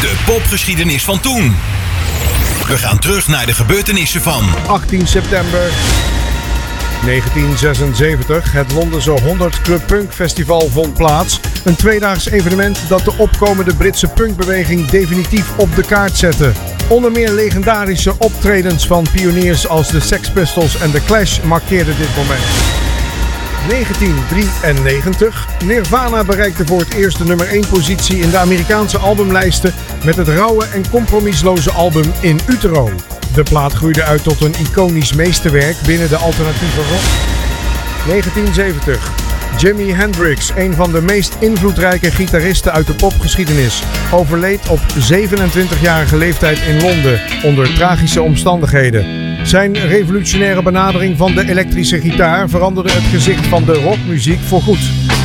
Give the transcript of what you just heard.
De popgeschiedenis van toen. We gaan terug naar de gebeurtenissen van 18 september 1976. Het Londense 100 Club Punk Festival vond plaats. Een tweedaags evenement dat de opkomende Britse punkbeweging definitief op de kaart zette. Onder meer legendarische optredens van pioniers als de Sex Pistols en The Clash markeerden dit moment. 1993. Nirvana bereikte voor het eerst de nummer 1 positie in de Amerikaanse albumlijsten met het rauwe en compromisloze album In Utero. De plaat groeide uit tot een iconisch meesterwerk binnen de alternatieve rock. 1970. Jimi Hendrix, een van de meest invloedrijke gitaristen uit de popgeschiedenis, overleed op 27-jarige leeftijd in Londen onder tragische omstandigheden. Zijn revolutionaire benadering van de elektrische gitaar veranderde het gezicht van de rockmuziek voorgoed.